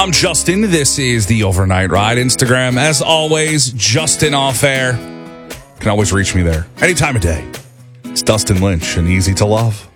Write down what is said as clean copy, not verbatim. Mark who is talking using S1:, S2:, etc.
S1: I'm Justin. This is the Overnight Ride. Instagram, as always, Justin Off Air. You can always reach me there any time of day. It's Dustin Lynch and easy to love.